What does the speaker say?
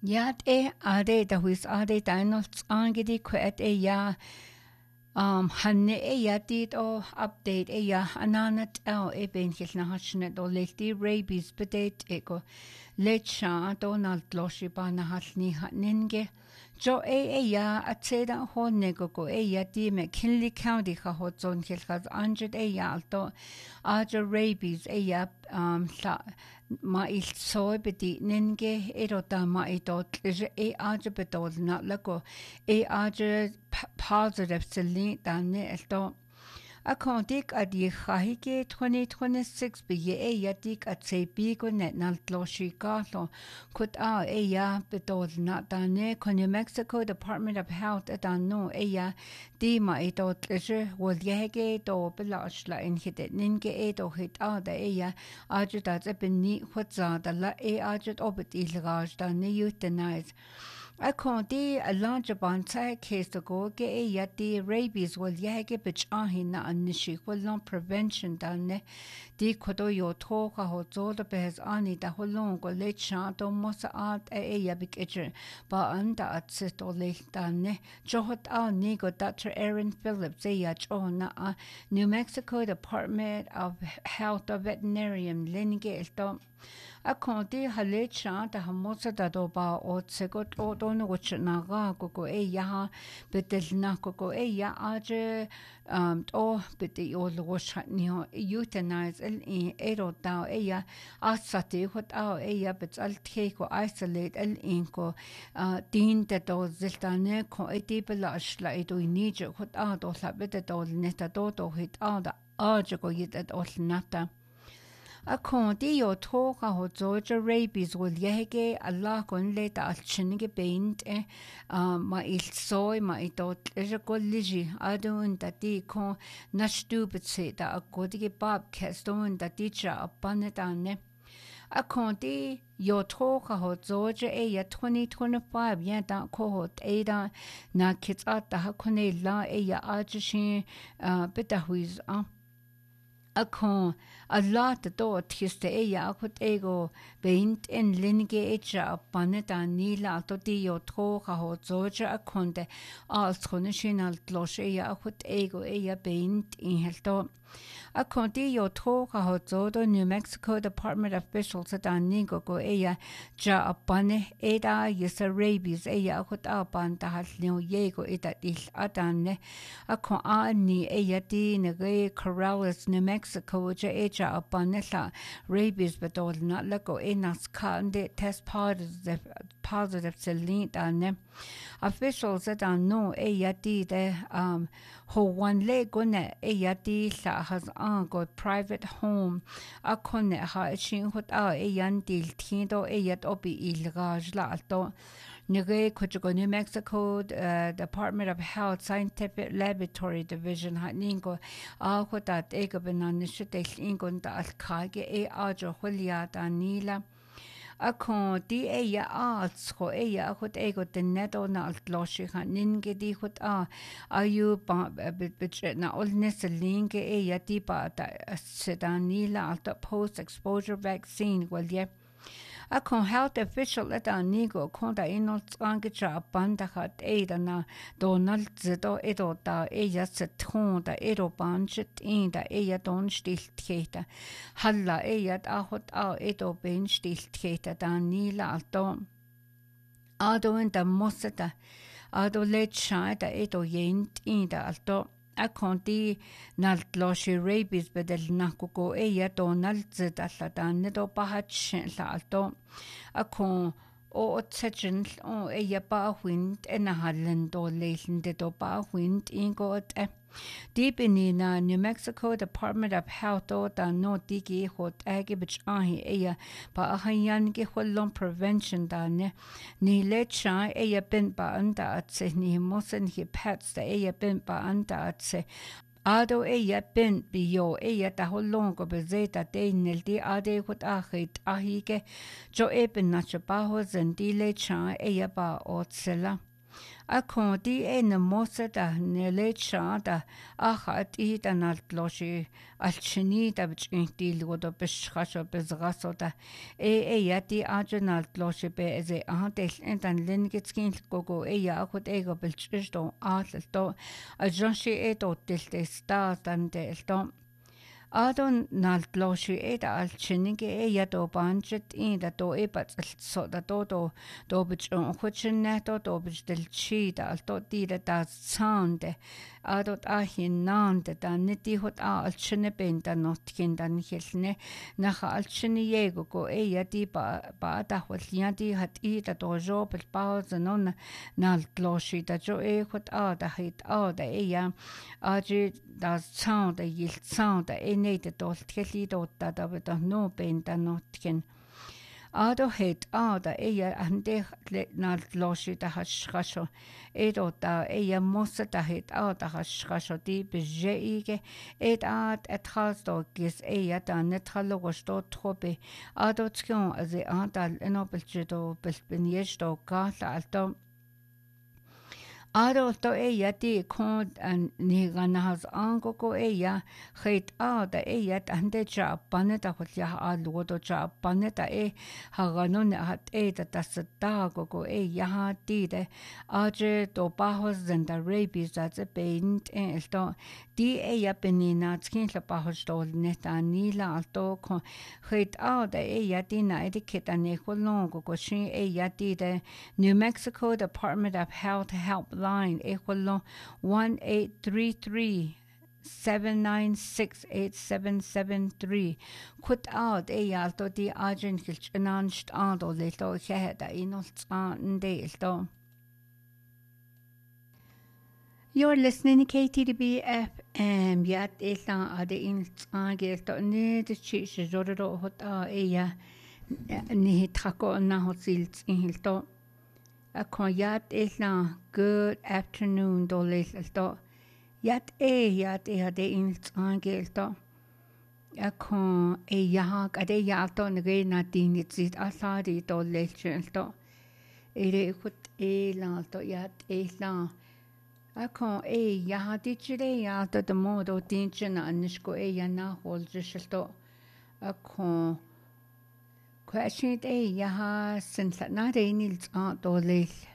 Yat ade da huis ade dinots angedi quet ya hanne yatit o update ya ananat ben hilna hashnet o lefti rabies bedet ego lecha Donald loshi bana halni ninge jo ya ateda honnego go ya di McKinley County ha hotzon hilchas anjet ya alto aja rabies ya la ma il soy bedi ninge erota ma idot aja bedol na lago aja positive selling dane elto akontik adi khahike 2026 be yadik at say big on net nal tloshi galo kut ya bedol na dane kon Mexico Department of Health adano ya di ma idot wol yege do belashla in hit ninge edo hit da ya ajudat ebni khutza da la ajut obet ilraj da ne euthanize Akonti a large banta case to go ge yati rabies will yage bich ahina anishi will not prevention dane di kodo yo toka ho zoda behes ani da holong go le chato mosa art yabik echer ba anda at sit o le dane johot ni go Dr. Aaron Phillips ya na New Mexico Department of Health Veterinarian Linge elto Akonti hale cha da hamosa da do ba o tsegot o dono wach naga go ya betel na go ya aje o beti o losh ni euthanize el ero da ya asati hot ya betal ko isolate el ko din de do ziltane ko eti belash la edo ni je hot do la bete do neta do hit da aje go yit et ol nata Akonti yo toka ho Georgia rabies will yege Allah kon le ta alchinige beint ma il soy ma idot go liji adun dati ko nashtu bitse da akodige bab keston dati cha apanetane Akonti yo toka ho Georgia ya 2025 ya da ko ho da na kits at da hakone la ya ajishin bitahuiz Akon a lot of dot histe akut ego beint en linge echa paneta nila to dio trocha ho zoja akonde als national glosh akut ego beint in helto Akonti yo trocha ho zodo New Mexico Department of Officials at anigo go ja apane eda yesa rabies akut apan ta halno yego eda il adane akon ani di nege Corrales New Mexico ja apanela rabies bedol not lego enas kande test positive selin ane officials at no di de ho one lego ne di la has go private home akone ha shin hot yan dil tindo yat obi ilgaj la alto Nige Kuchugo New Mexico Department of Health Scientific Laboratory Division hatningo hotat ego benanishitel ingon da alkage ajo hulia da nila Akon di ya arts ko hot ego de neto na altloshi ninge di hot ayu bit na olnes linge ya di ba da sedanila alta post exposure vaccine well ye Akon health official at anigo konda inol tsangicha banda hat na Donald zedo edo da se da edo banchit in da don stiltketa halla da hot edo ben stiltketa da nila alto ado in da moseta ado let shai da edo yent in da alto Akonti naltloshi rabies bedel nakuko Donald zedalatan nedo bahat la alto akon o tsechen o ba wind enahallen do leilen de do ba wind ingot Deep in New Mexico Department of Health da no digi hot agibich ahi ba ahayan ge holon prevention da ne ni lecha bin ba anda atse ni mosen hi pets da bin ba anda atse Ado bin bio da holon go bezeta de nel di ade hot ahit ahige jo bin nacha ba ho zen di lecha ba otsela Ako di na mosa da nele chada achat I da naltloshi alchini da bchinti ludo bishasho bezgaso da yati aja naltloshi be eze antel entan lingitskin gogo ya akut ego belchisto atlto ajonshi eto telte sta dan delto Adon naltloshi alchinige ya do banchet in da do ebat so da do bichon huchin do bich del chi da alto di da sande adot nande da niti hot alchine ben da notkin dan hilne nach alchine yego go ya di ba da hot di hat da do jo bel pause non naltloshi da jo hot da hit da ya aji da sound da yil sound da nede dolt kelli dotta da no ben da notken ado het da ande naltloshi da hashasho da mossa da het da hashasho di bejeige et has do gis da netralogos do trobe ado tskion az da enobelchido belbenjes do gata alto Ado to di kon ni ganahas ango ko het da ande cha paneta hotya aludo cha paneta haganon hat da tasata go ha di de aje to bajos zenda rabies that's a paint esto di benina skin la bajos to neta nila alto kon het da di na etiqueta ne kolongo go shin di de New Mexico Department of Health Helpline equal 1833 7968773 Kut out alto di agent kilchananst ando leto heda inolts delto You're listening to KTDB FM yat elan ade inolts gelto ne de chi jordo hot ni trako na hotsilt inolto Yat elan good afternoon dolelto Yat hade inolts gelto Akon yahak ade yalto nge na dinitsit asadi dolelto ere kut elalto yat elan Akon yahadi chire yalto de modo dinchina anishko yana holjisto Akon Question yaha since not any dolel